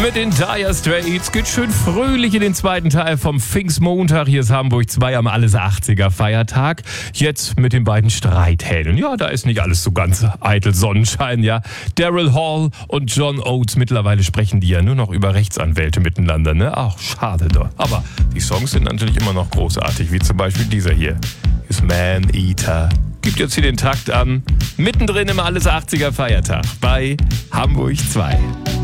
Mit den Dire Straits geht schön fröhlich in den zweiten Teil vom Pfingstmontag. Hier ist Hamburg 2 am Alles 80er Feiertag. Jetzt mit den beiden Streithähnen. Ja, da ist nicht alles so ganz eitel Sonnenschein, ja. Daryl Hall und John Oates, mittlerweile sprechen die ja nur noch über Rechtsanwälte miteinander, ne? Ach, schade doch. Aber die Songs sind natürlich immer noch großartig, wie zum Beispiel dieser hier. Ist Man Eater. Gibt jetzt hier den Takt an. Mittendrin im Alles 80er Feiertag bei Hamburg 2.